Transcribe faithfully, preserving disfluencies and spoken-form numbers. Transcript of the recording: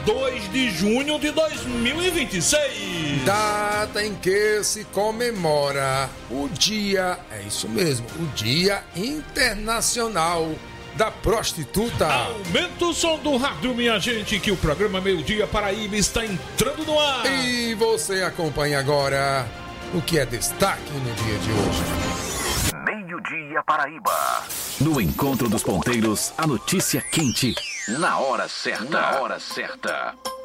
dois de junho de dois mil e vinte e seis. Data em que se comemora o dia, é isso mesmo, o Dia Internacional da Prostituta. Aumenta o som do rádio, minha gente, que o programa Meio Dia Paraíba está entrando no ar. E você acompanha agora o que é destaque no dia de hoje. Meio Dia Paraíba. No encontro dos ponteiros, a notícia quente, na hora certa. Na hora certa.